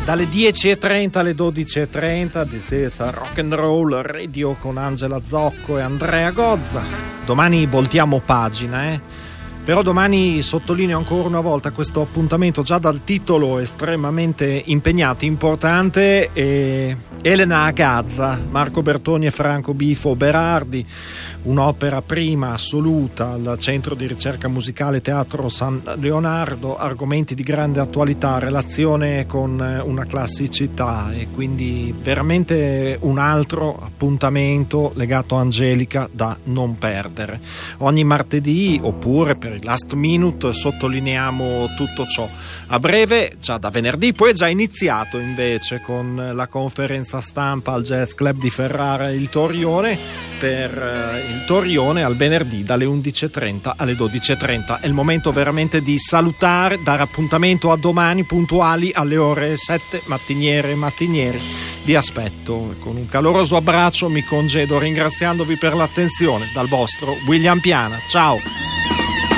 Dalle 10.30 alle 12.30 This is Rock and Roll Radio con Angela Zocco e Andrea Gozza. Domani voltiamo pagina, Però domani sottolineo ancora una volta questo appuntamento già dal titolo estremamente impegnato, importante. Elena a Gazza, Marco Bertoni e Franco Bifo Berardi, un'opera prima assoluta al Centro di Ricerca Musicale Teatro San Leonardo, argomenti di grande attualità, relazione con una classicità e quindi veramente un altro appuntamento legato a Angelica da non perdere. Ogni martedì, oppure per il last minute, sottolineiamo tutto ciò. A breve, già da venerdì, poi è già iniziato invece con la conferenza stampa al Jazz Club di Ferrara il Torione, per il Torione al venerdì dalle 11.30 alle 12.30. È il momento veramente di salutare, dare appuntamento a domani puntuali alle ore 7. Mattiniere e mattinieri, vi aspetto con un caloroso abbraccio, mi congedo ringraziandovi per l'attenzione dal vostro William Piana. Ciao.